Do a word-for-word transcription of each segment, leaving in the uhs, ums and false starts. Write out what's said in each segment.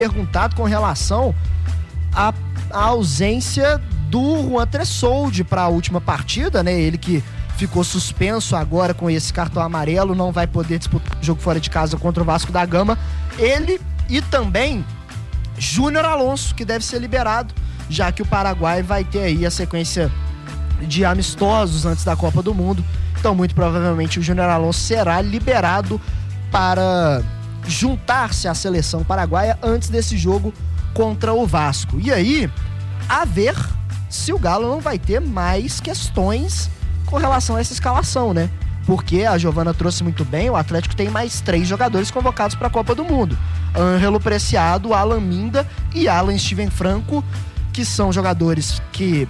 perguntado com relação à, à ausência do Juan Tressoldi para a última partida, né? Ele que ficou suspenso agora com esse cartão amarelo, não vai poder disputar o jogo fora de casa contra o Vasco da Gama. Ele e também Júnior Alonso, que deve ser liberado, já que o Paraguai vai ter aí a sequência de amistosos antes da Copa do Mundo. Então, muito provavelmente, o Júnior Alonso será liberado para juntar-se à seleção paraguaia antes desse jogo contra o Vasco. E aí, a ver se o Galo não vai ter mais questões com relação a essa escalação, né? Porque a Giovana trouxe muito bem, o Atlético tem mais três jogadores convocados para a Copa do Mundo. Ângelo Preciado, Alan Minda e Alan Steven Franco, que são jogadores que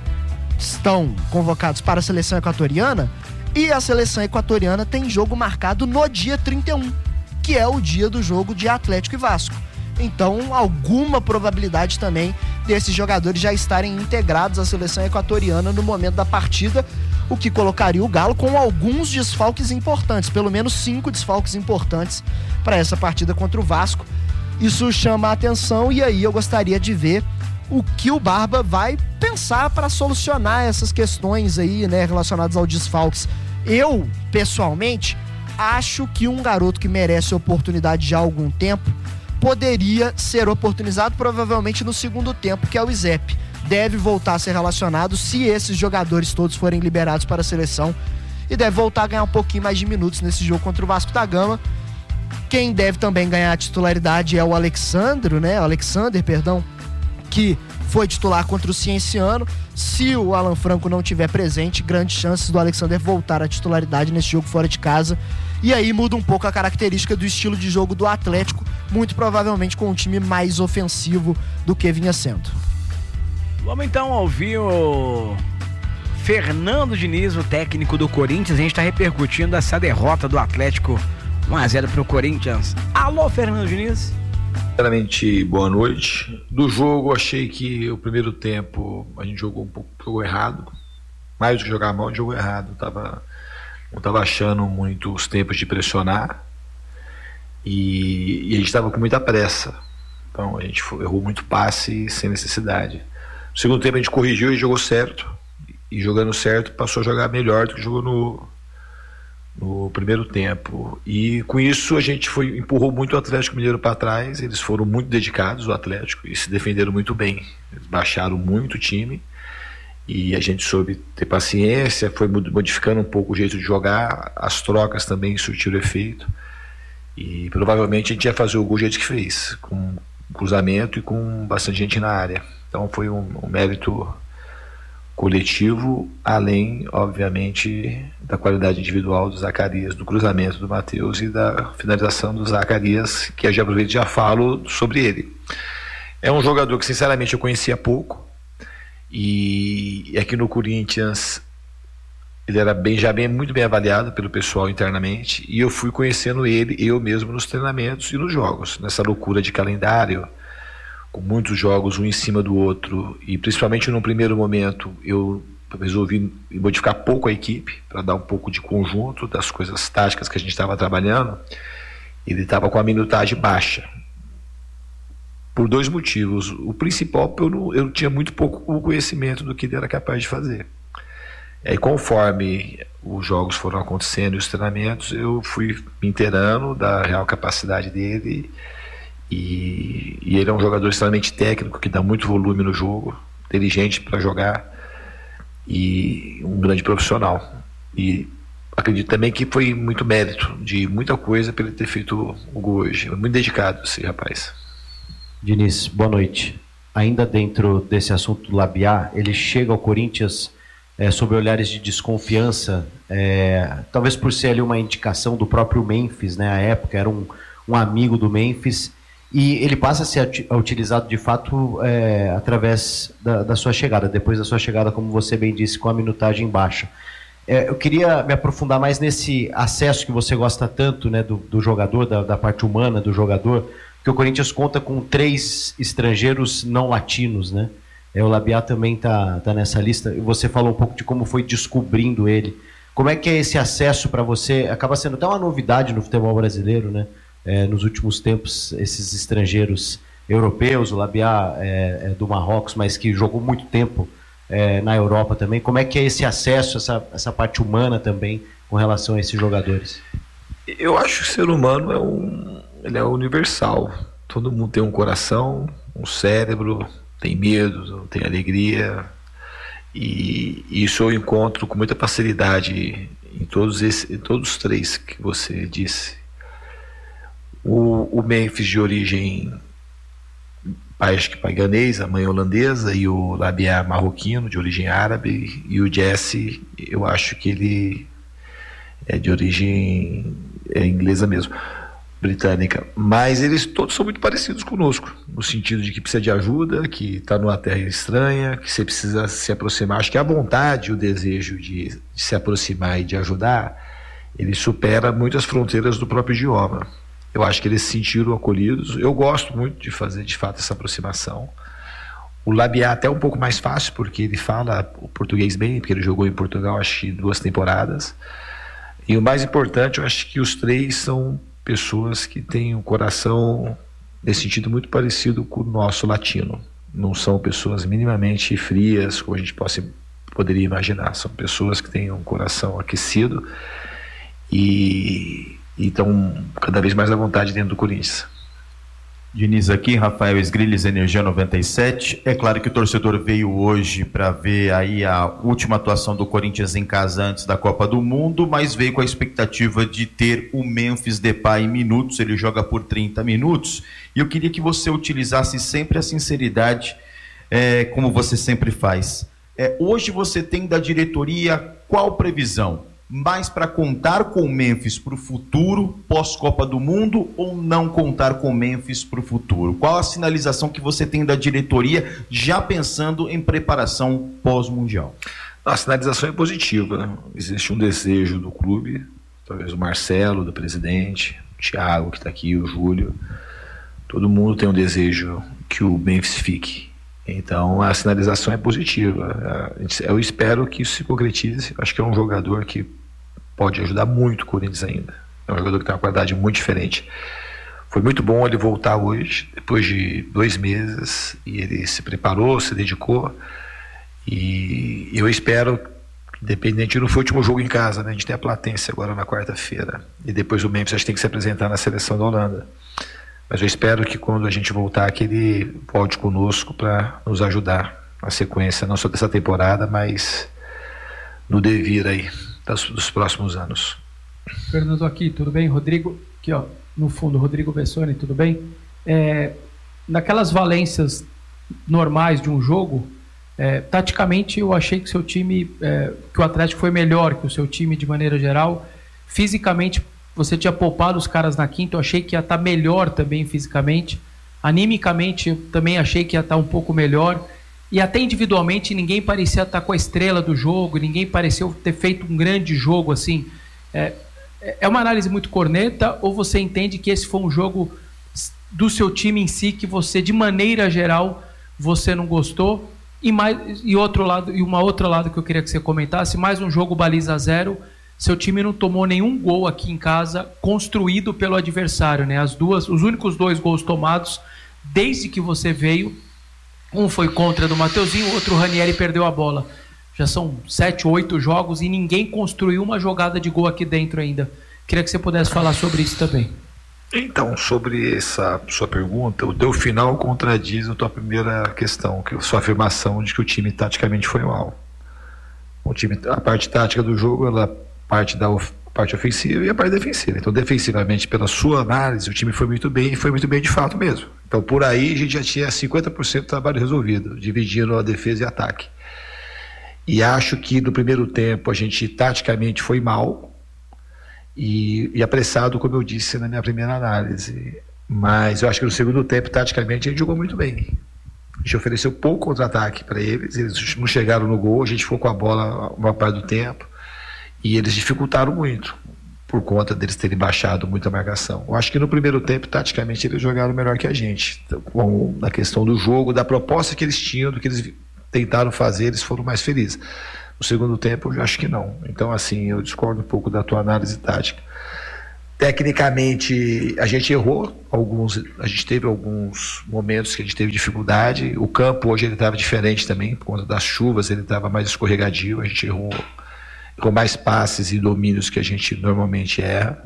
estão convocados para a seleção equatoriana, e a seleção equatoriana tem jogo marcado no dia trinta e um, que é o dia do jogo de Atlético e Vasco. Então, alguma probabilidade também desses jogadores já estarem integrados à seleção equatoriana no momento da partida, o que colocaria o Galo com alguns desfalques importantes, pelo menos cinco desfalques importantes para essa partida contra o Vasco. Isso chama a atenção e aí eu gostaria de ver o que o Barba vai pensar para solucionar essas questões aí, né, relacionadas ao desfalques. Eu, pessoalmente, acho que um garoto que merece oportunidade já há algum tempo poderia ser oportunizado provavelmente no segundo tempo, que é o Izep. Deve voltar a ser relacionado se esses jogadores todos forem liberados para a seleção e deve voltar a ganhar um pouquinho mais de minutos nesse jogo contra o Vasco da Gama. Quem deve também ganhar a titularidade é o Alexandre, né? O Alexander, perdão, que foi titular contra o Cienciano. Se o Alan Franco não tiver presente, grandes chances do Alexander voltar à titularidade nesse jogo fora de casa. E aí muda um pouco a característica do estilo de jogo do Atlético, muito provavelmente com um time mais ofensivo do que vinha sendo. Vamos então ouvir o Fernando Diniz, o técnico do Corinthians. A gente está repercutindo essa derrota do Atlético um a zero para o Corinthians. Alô, Fernando Diniz. Sinceramente, boa noite. Do jogo, achei que o primeiro tempo a gente jogou um pouco jogou errado. Mais do que jogar mal, a gente jogou errado. Tava, não estava achando muito os tempos de pressionar. E, e a gente estava com muita pressa. Então a gente foi, errou muito passe sem necessidade. No segundo tempo a gente corrigiu e jogou certo. E jogando certo passou a jogar melhor do que jogou no, no primeiro tempo. E com isso a gente foi, empurrou muito o Atlético Mineiro para trás. Eles foram muito dedicados, o Atlético, e se defenderam muito bem. Eles baixaram muito o time e a gente soube ter paciência, foi modificando um pouco o jeito de jogar. As trocas também surtiram efeito e provavelmente a gente ia fazer o gol do jeito que fez, com cruzamento e com bastante gente na área. Então foi um, um mérito coletivo, além, obviamente, da qualidade individual do Zacarias, do cruzamento do Matheus e da finalização do Zacarias, que eu já aproveito e já falo sobre ele. É um jogador que, sinceramente, eu conhecia pouco, e aqui no Corinthians ele era bem, já bem, muito bem avaliado pelo pessoal internamente, e eu fui conhecendo ele, eu mesmo, nos treinamentos e nos jogos, nessa loucura de calendário, com muitos jogos um em cima do outro, e principalmente no primeiro momento eu resolvi modificar pouco a equipe para dar um pouco de conjunto das coisas táticas que a gente estava trabalhando. Ele estava com a minutagem baixa por dois motivos. O principal, eu, não, eu tinha muito pouco conhecimento do que ele era capaz de fazer. E conforme os jogos foram acontecendo e os treinamentos, eu fui me inteirando da real capacidade dele. E, e ele é um jogador extremamente técnico, que dá muito volume no jogo, inteligente para jogar e um grande profissional. E acredito também que foi muito mérito de muita coisa para ele ter feito o gol hoje. Muito dedicado esse rapaz. Diniz, boa noite. Ainda dentro desse assunto do Labiá, ele chega ao Corinthians é, sob olhares de desconfiança, é, talvez por ser ali uma indicação do próprio Memphis, né? À época era um, um amigo do Memphis. E ele passa a ser utilizado de fato é, através da, da sua chegada, depois da sua chegada, como você bem disse, com a minutagem baixa. É, eu queria me aprofundar mais nesse acesso que você gosta tanto, né, do, do jogador, da, da parte humana do jogador, porque o Corinthians conta com três estrangeiros não latinos, né? É, o Labiá também está tá nessa lista. E você falou um pouco de como foi descobrindo ele. Como é que é esse acesso para você? Acaba sendo até uma novidade no futebol brasileiro, né? É, nos últimos tempos, esses estrangeiros europeus, o Labiá é, é do Marrocos, mas que jogou muito tempo é, na Europa também. Como é que é esse acesso, essa, essa parte humana também com relação a esses jogadores? Eu acho que o ser humano é um, ele é universal. Todo mundo tem um coração, um cérebro, tem medo, tem alegria, e isso eu encontro com muita facilidade em todos, esse, em todos os três que você disse. O, o Memphis, de origem pai, acho que paganês, a mãe holandesa, e o Labiá marroquino, de origem árabe, e o Jesse, eu acho que ele é de origem é inglesa mesmo, britânica, mas eles todos são muito parecidos conosco, no sentido de que precisa de ajuda, que está numa terra estranha, que você precisa se aproximar. Acho que a vontade, o desejo de, de se aproximar e de ajudar, ele supera muitas fronteiras do próprio idioma. Eu acho que eles se sentiram acolhidos. Eu gosto muito de fazer, de fato, essa aproximação. O Labiá até é um pouco mais fácil, porque ele fala o português bem, porque ele jogou em Portugal, acho que duas temporadas. E o mais importante, eu acho que os três são pessoas que têm um coração, nesse sentido, muito parecido com o nosso latino. Não são pessoas minimamente frias, como a gente possa, poderia imaginar. São pessoas que têm um coração aquecido e estão cada vez mais à vontade dentro do Corinthians. Diniz aqui, Rafael Esgrilles, Energia noventa e sete. É claro que o torcedor veio hoje para ver aí a última atuação do Corinthians em casa antes da Copa do Mundo, mas veio com a expectativa de ter o Memphis Depay em minutos. Ele joga por trinta minutos, e eu queria que você utilizasse sempre a sinceridade, é, como você sempre faz. É, hoje você tem da diretoria qual previsão? Mais para contar com o Memphis para o futuro, pós-Copa do Mundo, ou não contar com o Memphis para o futuro? Qual a sinalização que você tem da diretoria, já pensando em preparação pós-Mundial? A sinalização é positiva. Existe um desejo do clube, talvez o Marcelo, do presidente, o Thiago, que está aqui, o Júlio. Todo mundo tem um desejo que o Memphis fique. Então a sinalização é positiva. Eu espero que isso se concretize. Acho que é um jogador que pode ajudar muito o Corinthians ainda. É um jogador que tem uma qualidade muito diferente. Foi muito bom ele voltar hoje, depois de dois meses, e ele se preparou, se dedicou, e eu espero, independente, não foi o último jogo em casa, né? A gente tem a Platense agora na quarta-feira, e depois o Memphis acho que tem que se apresentar na seleção da Holanda. Mas eu espero que quando a gente voltar, que ele volte conosco para nos ajudar na sequência, não só dessa temporada, mas no devir aí das, dos próximos anos. Fernando aqui, tudo bem? Rodrigo, aqui ó, no fundo, Rodrigo Bessoni, tudo bem? É, naquelas valências normais de um jogo, é, taticamente eu achei que seu time, é, que o Atlético foi melhor que o seu time de maneira geral. Fisicamente, você tinha poupado os caras na quinta, eu achei que ia estar melhor também fisicamente. Animicamente, eu também achei que ia estar um pouco melhor. E até individualmente, ninguém parecia estar com a estrela do jogo, ninguém pareceu ter feito um grande jogo, assim. É, é uma análise muito corneta, ou você entende que esse foi um jogo do seu time em si, que você, de maneira geral, você não gostou? E, mais, e, outro lado, e uma outra lado que eu queria que você comentasse, mais um jogo baliza zero, seu time não tomou nenhum gol aqui em casa construído pelo adversário, né? As duas, os únicos dois gols tomados desde que você veio, um foi contra do Mateuzinho, o outro o Ranieri perdeu a bola. Já são sete, oito jogos e ninguém construiu uma jogada de gol aqui dentro ainda. Queria que você pudesse falar sobre isso também. Então, sobre essa sua pergunta, o teu final contradiz a tua primeira questão, que a sua afirmação de que o time taticamente foi mal. O time, a parte tática do jogo, ela parte da of, parte ofensiva e a parte defensiva. Então, defensivamente, pela sua análise, o time foi muito bem e foi muito bem de fato mesmo. Então, por aí, a gente já tinha cinquenta por cento do trabalho resolvido, dividindo a defesa e ataque. E acho que no primeiro tempo a gente taticamente foi mal e, e apressado, como eu disse na minha primeira análise. Mas eu acho que no segundo tempo, taticamente, a gente jogou muito bem. A gente ofereceu pouco contra-ataque para eles, eles não chegaram no gol, a gente ficou com a bola uma parte do tempo. E eles dificultaram muito, por conta deles terem baixado muito a marcação. Eu acho que no primeiro tempo, taticamente, eles jogaram melhor que a gente. Então, com a questão do jogo, da proposta que eles tinham, do que eles tentaram fazer, eles foram mais felizes. No segundo tempo, eu acho que não. Então, assim, eu discordo um pouco da tua análise tática. Tecnicamente, a gente errou alguns, a gente teve alguns momentos que a gente teve dificuldade. O campo hoje ele estava diferente também, por conta das chuvas, ele estava mais escorregadio, a gente errou com mais passes e domínios que a gente normalmente erra.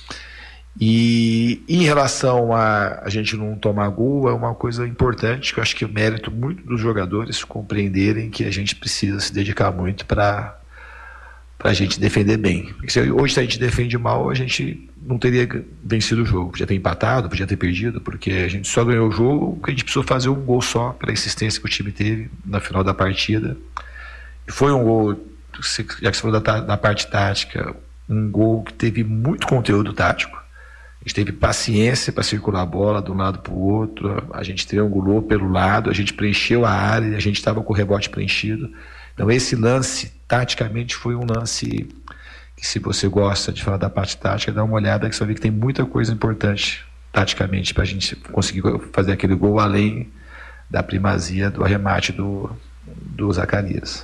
E em relação a a gente não tomar gol, é uma coisa importante, que eu acho que é mérito muito dos jogadores compreenderem que a gente precisa se dedicar muito para a gente defender bem. Porque se hoje, se a gente defende mal, a gente não teria vencido o jogo. Podia ter empatado, podia ter perdido, porque a gente só ganhou o jogo porque a gente precisou fazer um gol só pela insistência que o time teve na final da partida. E foi um gol, já que você falou da, da parte tática, um gol que teve muito conteúdo tático. A gente teve paciência para circular a bola de um lado para o outro, a gente triangulou pelo lado, a gente preencheu a área e a gente estava com o rebote preenchido. Então esse lance, taticamente, foi um lance que, se você gosta de falar da parte tática, dá uma olhada que você vai ver que tem muita coisa importante taticamente para a gente conseguir fazer aquele gol, além da primazia do arremate do, do Zacarias.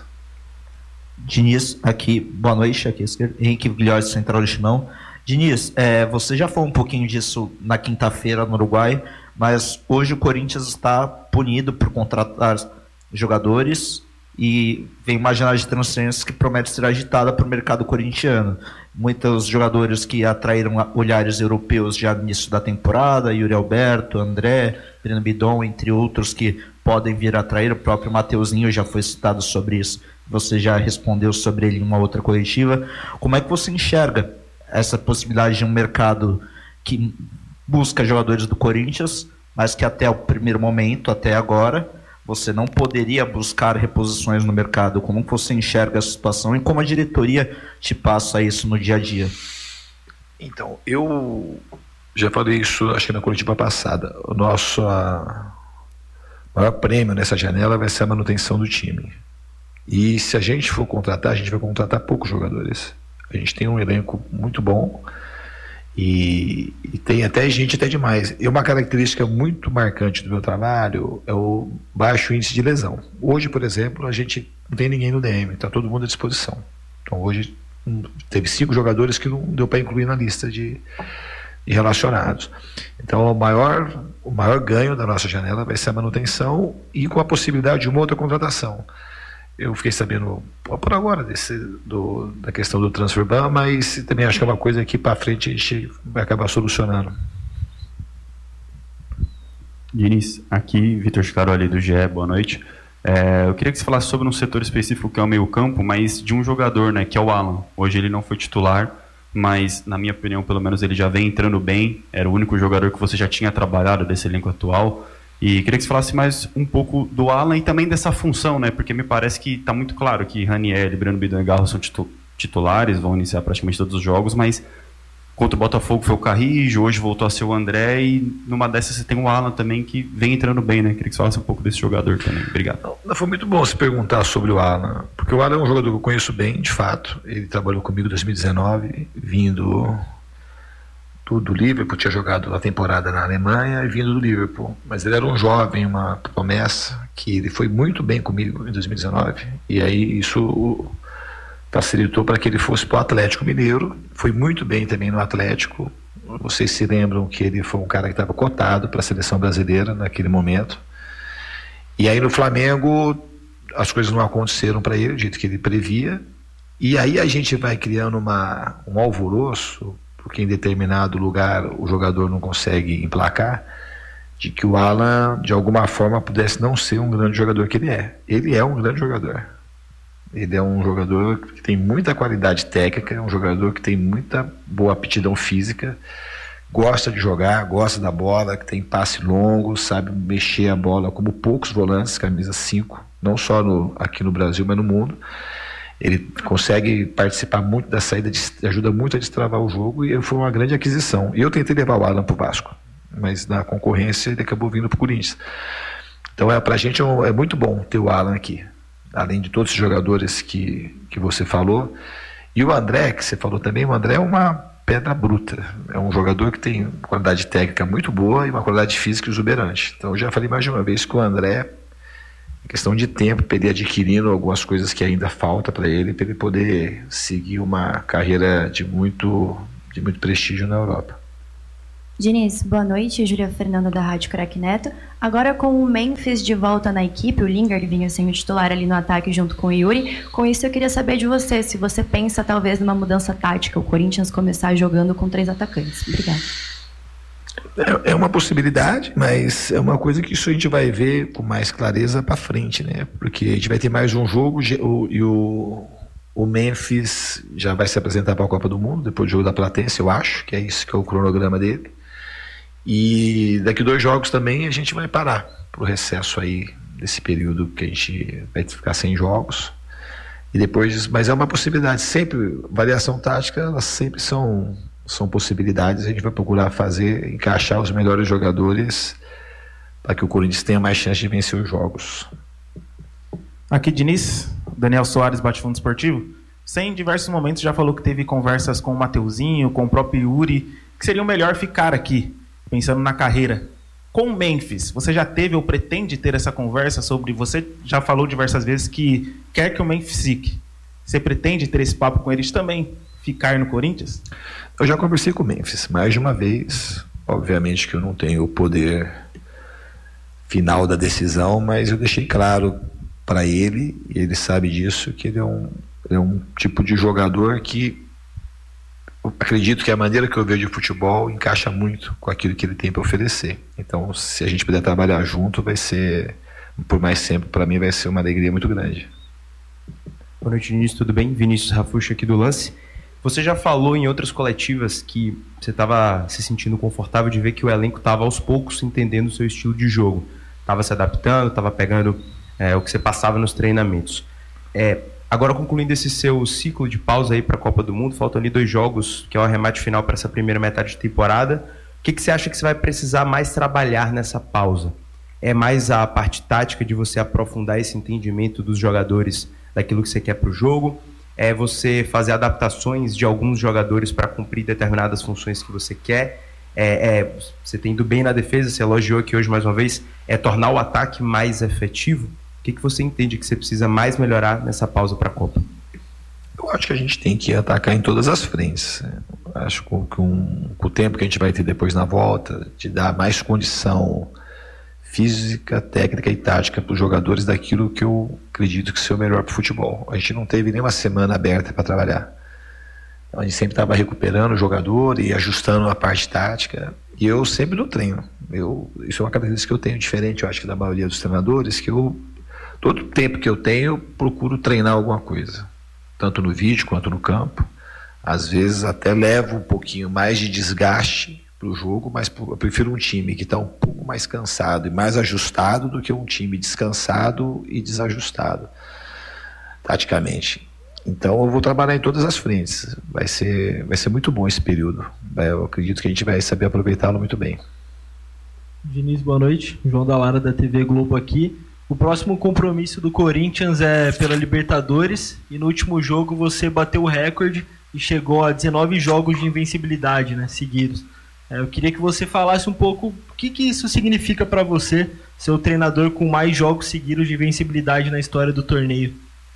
Diniz, aqui, boa noite, aqui Henrique Guilherme, Central do Chimão. Diniz, é, você já falou um pouquinho disso na quinta-feira no Uruguai, mas hoje o Corinthians está punido por contratar jogadores e vem uma janela de transferências que promete ser agitada para o mercado corintiano. Muitos jogadores que atraíram olhares europeus já no início da temporada, Yuri Alberto, André, Breno Bidon, entre outros que podem vir a atrair. O próprio Mateuzinho já foi citado sobre isso, você já respondeu sobre ele em uma outra coletiva. Como é que você enxerga essa possibilidade de um mercado que busca jogadores do Corinthians, mas que até o primeiro momento, até agora, você não poderia buscar reposições no mercado? Como você enxerga a situação e como a diretoria te passa isso no dia a dia? Então, eu já falei isso, acho que na coletiva passada. O nosso a, maior prêmio nessa janela vai ser a manutenção do time. E se a gente for contratar, a gente vai contratar poucos jogadores. A gente tem um elenco muito bom e, e tem até gente até demais. E uma característica muito marcante do meu trabalho é o baixo índice de lesão. Hoje, por exemplo, a gente não tem ninguém no D M, está todo mundo à disposição. Então hoje teve cinco jogadores que não deu para incluir na lista de, de relacionados. Então o maior, o maior ganho da nossa janela vai ser a manutenção e com a possibilidade de uma outra contratação. Eu fiquei sabendo por agora desse, do, da questão do transfer ban, mas também acho que é uma coisa que para frente a gente vai acabar solucionando. Diniz, aqui Vitor Scaroli do G E, boa noite. É, eu queria que você falasse sobre um setor específico que é o meio campo, mas de um jogador, né, que é o Alan. Hoje ele não foi titular, mas na minha opinião pelo menos ele já vem entrando bem, era o único jogador que você já tinha trabalhado desse elenco atual. E queria que você falasse mais um pouco do Alan e também dessa função, né? Porque me parece que está muito claro que Raniel, Breno Bidon e Garro são titu titulares, vão iniciar praticamente todos os jogos, mas contra o Botafogo foi o Carrijo, hoje voltou a ser o André e numa dessas você tem o Alan também que vem entrando bem, né? Queria que você falasse um pouco desse jogador também. Obrigado. Não, não foi muito bom você perguntar sobre o Alan, porque o Alan é um jogador que eu conheço bem, de fato. Ele trabalhou comigo em dois mil e dezenove, vindo do Liverpool, tinha jogado a temporada na Alemanha e vindo do Liverpool, mas ele era um jovem, uma promessa, que ele foi muito bem comigo em dois mil e dezenove, e aí isso facilitou para que ele fosse para o Atlético Mineiro, foi muito bem também no Atlético. Vocês se lembram que ele foi um cara que estava cotado para a seleção brasileira naquele momento, e aí no Flamengo as coisas não aconteceram para ele do jeito que ele previa, e aí a gente vai criando uma, um alvoroço, porque em determinado lugar o jogador não consegue emplacar, de que o Alan, de alguma forma, pudesse não ser um grande jogador que ele é. Ele é um grande jogador. Ele é um jogador que tem muita qualidade técnica, é um jogador que tem muita boa aptidão física, gosta de jogar, gosta da bola, que tem passe longo, sabe mexer a bola como poucos volantes, camisa cinco, não só no, aqui no Brasil, mas no mundo. Ele consegue participar muito da saída, de, ajuda muito a destravar o jogo e foi uma grande aquisição. E eu tentei levar o Alan para o Vasco, mas na concorrência ele acabou vindo para o Corinthians. Então é, para a gente é, é muito bom ter o Alan aqui, além de todos os jogadores que, que você falou. E o André, que você falou também, o André é uma pedra bruta. É um jogador que tem qualidade técnica muito boa e uma qualidade física exuberante. Então eu já falei mais de uma vez que o André, questão de tempo para ele adquirindo algumas coisas que ainda falta para ele, para ele poder seguir uma carreira de muito de muito prestígio na Europa. Diniz, boa noite, Júlia Fernanda da Rádio Crack Neto. Agora com o Memphis de volta na equipe, o Lingard vinha sendo titular ali no ataque junto com o Yuri. Com isso eu queria saber de você, se você pensa talvez numa mudança tática, o Corinthians começar jogando com três atacantes. Obrigada. É, é uma possibilidade, mas é uma coisa que isso a gente vai ver com mais clareza para frente, né? Porque a gente vai ter mais um jogo o, e o, o Memphis já vai se apresentar para a Copa do Mundo, depois do jogo da Platense, eu acho, que é isso que é o cronograma dele. E daqui dois jogos também a gente vai parar para o recesso aí desse período que a gente vai ficar sem jogos. E depois, mas é uma possibilidade, sempre, variação tática, elas sempre são, são possibilidades, a gente vai procurar fazer, encaixar os melhores jogadores para que o Corinthians tenha mais chance de vencer os jogos. Aqui, Diniz, Daniel Soares, Bate-Fundo Esportivo. Você em diversos momentos já falou que teve conversas com o Mateuzinho, com o próprio Yuri, que seria melhor ficar aqui, pensando na carreira. Com o Memphis, você já teve ou pretende ter essa conversa sobre... Você já falou diversas vezes que quer que o Memphis fique. Você pretende ter esse papo com eles também, ficar no Corinthians? Eu já conversei com o Memphis mais de uma vez. Obviamente que eu não tenho o poder final da decisão, mas eu deixei claro para ele, e ele sabe disso, que ele é um, ele é um tipo de jogador que eu acredito que a maneira que eu vejo de futebol encaixa muito com aquilo que ele tem para oferecer. Então, se a gente puder trabalhar junto, vai ser, por mais tempo, para mim vai ser uma alegria muito grande. Boa noite, Vinícius, tudo bem? Vinícius Rafucci aqui do Lance. Você já falou em outras coletivas que você estava se sentindo confortável de ver que o elenco estava aos poucos entendendo o seu estilo de jogo. Estava se adaptando, estava pegando é, o que você passava nos treinamentos. É, agora, concluindo esse seu ciclo de pausa aí para a Copa do Mundo, faltam ali dois jogos, que é o arremate final para essa primeira metade de temporada. O que, que você acha que você vai precisar mais trabalhar nessa pausa? É mais a parte tática de você aprofundar esse entendimento dos jogadores daquilo que você quer para o jogo? É você fazer adaptações de alguns jogadores para cumprir determinadas funções que você quer? É, é, você tem ido bem na defesa, você elogiou aqui hoje mais uma vez, é tornar o ataque mais efetivo? O que, que você entende que você precisa mais melhorar nessa pausa para a Copa? Eu acho que a gente tem que atacar em todas as frentes. Eu acho que com, com, com o tempo que a gente vai ter depois na volta, de dar mais condição física, técnica e tática para os jogadores daquilo que eu acredito que seja o melhor para o futebol. A gente não teve nenhuma semana aberta para trabalhar. Então a gente sempre estava recuperando o jogador e ajustando a parte tática. E eu sempre no treino. Eu, isso é uma característica que eu tenho diferente, eu acho que da maioria dos treinadores, que eu, todo o tempo que eu tenho, eu procuro treinar alguma coisa. Tanto no vídeo quanto no campo. Às vezes até levo um pouquinho mais de desgaste para o jogo, mas eu prefiro um time que está um pouco mais cansado e mais ajustado do que um time descansado e desajustado, taticamente. Então eu vou trabalhar em todas as frentes. Vai ser, vai ser muito bom esse período. Eu acredito que a gente vai saber aproveitá-lo muito bem. Vinícius, boa noite. João da Lara da T V Globo aqui. O próximo compromisso do Corinthians é pela Libertadores e no último jogo você bateu o recorde e chegou a dezenove jogos de invencibilidade, né, seguidos. É, eu queria que você falasse um pouco o que, que isso significa para você, ser o treinador com mais jogos seguidos de invencibilidade na história do torneio.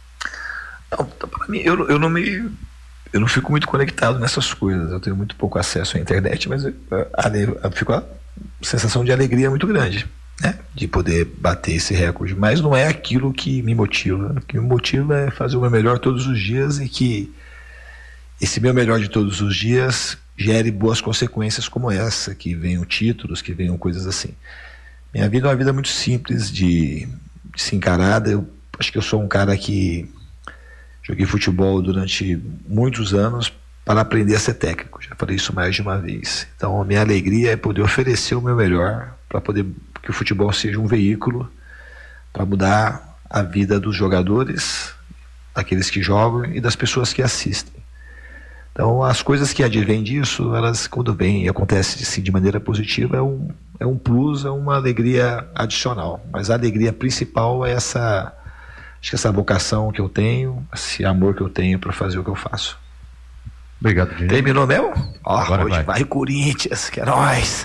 Não, para mim, eu, eu não me, eu não fico muito conectado nessas coisas. Eu tenho muito pouco acesso à internet, mas eu, eu, eu fico a sensação de alegria muito grande, né, de poder bater esse recorde. Mas não é aquilo que me motiva. O que me motiva é fazer o meu melhor todos os dias e que esse meu melhor de todos os dias gere boas consequências como essa, que venham títulos, que venham coisas assim. Minha vida é uma vida muito simples de, de se encarar. Eu acho que eu sou um cara que joguei futebol durante muitos anos para aprender a ser técnico. Já falei isso mais de uma vez. Então a minha alegria é poder oferecer o meu melhor para poder que o futebol seja um veículo para mudar a vida dos jogadores, daqueles que jogam e das pessoas que assistem. Então as coisas que advêm disso, elas quando vêm e acontecem assim, de maneira positiva, é um, é um plus, é uma alegria adicional. Mas a alegria principal é essa, acho que essa vocação que eu tenho, esse amor que eu tenho para fazer o que eu faço. Obrigado, Diniz. Terminou mesmo? Ó, Agora hoje vai. vai Corinthians, que é nóis.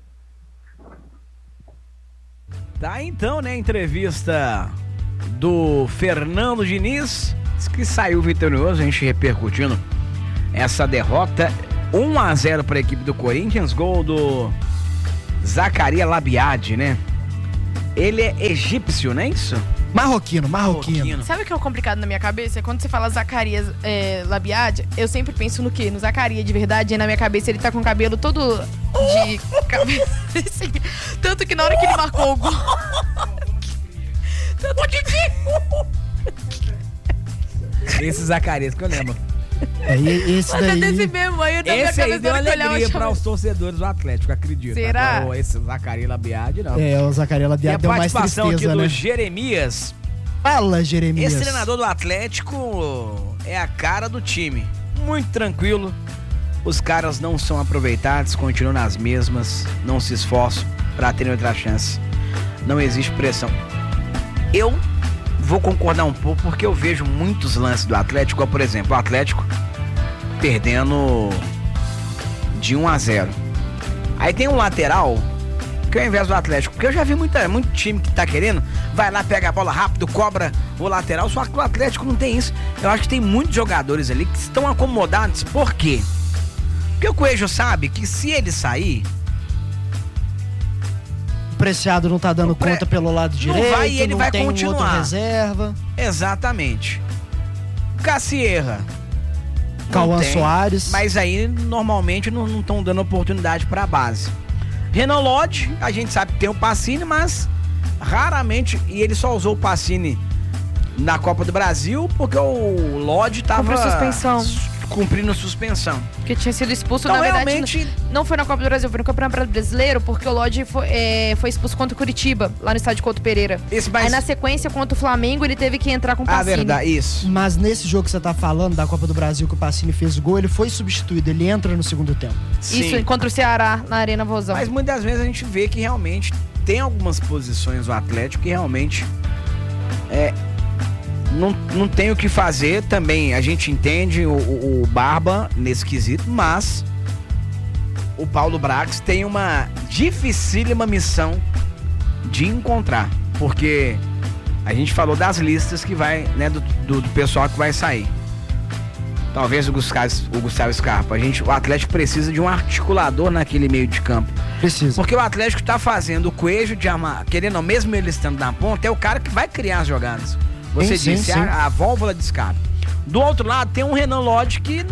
Tá então, né, a entrevista do Fernando Diniz, que saiu vitorioso, a gente repercutindo essa derrota um a zero para a equipe do Corinthians, gol do Zacarias Labiade, né? Ele é egípcio, não é isso? Marroquino, marroquino. marroquino. Sabe o que é o complicado na minha cabeça? Quando você fala Zacarias é, Labiade, eu sempre penso no quê? No Zacarias de verdade, e na minha cabeça ele tá com o cabelo todo de cabeça assim. Tanto que na hora que ele marcou o gol... Tanto que... Esse Zacarias que eu lembro. É, e esse Mas daí... é desse mesmo, aí eu na esse minha aí deu cabeça alegria para os torcedores do Atlético, acredito. Será? Agora, esse Zacarias Labiade, não. É, o Zacarias Labiade deu mais tristeza, aqui né? do Jeremias. Fala, Jeremias. Esse treinador do Atlético é a cara do time. Muito tranquilo. Os caras não são aproveitados, continuam nas mesmas, não se esforçam para terem outra chance. Não existe pressão. Eu vou concordar um pouco porque eu vejo muitos lances do Atlético, por exemplo, o Atlético perdendo de um a zero. Aí tem um lateral que ao invés do Atlético, porque eu já vi muita, muito time que tá querendo, vai lá, pega a bola rápido, cobra o lateral, só que o Atlético não tem isso. Eu acho que tem muitos jogadores ali que estão acomodados. Por quê? Porque o Coelho sabe que se ele sair... O Preciado não tá dando pre... conta pelo lado direito, não vai e ele não vai tem continuar. Um outro reserva. Exatamente. Cassierra. Cauã Soares. Mas aí, normalmente, não estão dando oportunidade pra base. Renan Lodge, a gente sabe que tem o Pacini, mas raramente, e ele só usou o Pacini na Copa do Brasil porque o Lodge tava Cumpriu suspensão. cumprindo suspensão. Que tinha sido expulso, então, na verdade, realmente... não foi na Copa do Brasil, foi no Campeonato Brasileiro, porque o Lodge foi, é, foi expulso contra o Curitiba, lá no estádio Couto Pereira. Isso, mas... Aí na sequência, contra o Flamengo, ele teve que entrar com o Pacini. Ah, verdade, isso. Mas nesse jogo que você tá falando, da Copa do Brasil, que o Pacini fez o gol, ele foi substituído, ele entra no segundo tempo. Sim. Isso, contra o Ceará, na Arena Vozão. Mas muitas vezes a gente vê que realmente tem algumas posições do Atlético que realmente é, não, não tem o que fazer também. A gente entende o, o, o Barba nesse quesito, mas o Paulo Brax tem uma dificílima missão de encontrar, porque a gente falou das listas que vai, né, do, do, do pessoal que vai sair. Talvez o Gustavo, o Gustavo Scarpa. A gente, o Atlético precisa de um articulador naquele meio de campo. Precisa. Porque o Atlético tá fazendo o Coelho de armar, querendo ou mesmo ele estando na ponta, é o cara que vai criar as jogadas. Você sim, disse, sim, sim. A, a válvula de escape. Do outro lado tem um Renan Lodge que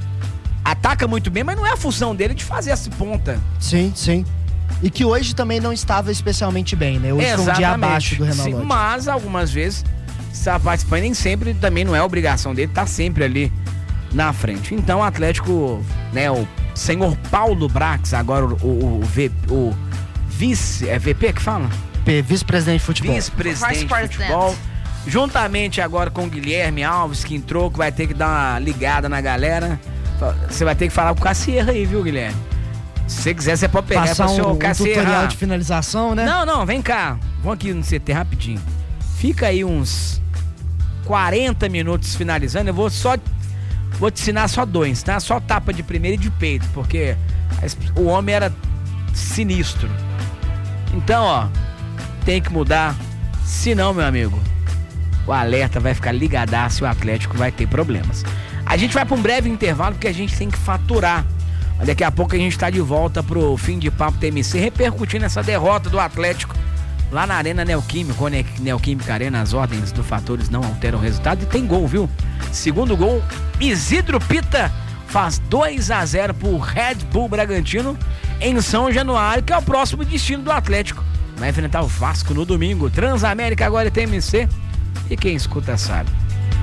ataca muito bem, mas não é a função dele de fazer essa ponta. Sim, sim. E que hoje também não estava especialmente bem, né? Hoje Exatamente. foi um dia abaixo do Renan Sim, Lodge. mas algumas vezes está participando, nem sempre, também não é obrigação dele, tá sempre ali na frente. Então o Atlético, né, o senhor Paulo Brax, agora o, o, o, v, o vice, é V P que fala? P, vice-presidente de futebol. Vice-presidente de futebol, juntamente agora com o Guilherme Alves, que entrou, que vai ter que dar uma ligada na galera. Você vai ter que falar com o Cassierra aí, viu, Guilherme? Se você quiser, você pode pegar Passar pro seu um, um Cassierra. tutorial de finalização, né? Não, não, vem cá. Vamos aqui no C T rapidinho. Fica aí uns quarenta minutos finalizando. Eu vou só vou te ensinar só dois, tá? Só tapa de primeira e de peito, porque o homem era sinistro. Então, ó, tem que mudar. Se não, meu amigo, o alerta vai ficar ligadaço e o Atlético vai ter problemas. A gente vai para um breve intervalo porque a gente tem que faturar. Mas daqui a pouco a gente está de volta pro Fim de Papo T M C, repercutindo essa derrota do Atlético lá na Arena Neoquímica, né? Neoquímica Arena, as ordens dos fatores não alteram o resultado. E tem gol, viu? Segundo gol, Isidro Pita faz dois a zero pro Red Bull Bragantino em São Januário, que é o próximo destino do Atlético. Vai enfrentar o Vasco no domingo. Transamérica agora é T M C. E quem escuta sabe.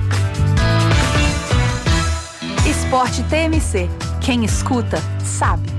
Esporte T M C. Quem escuta sabe.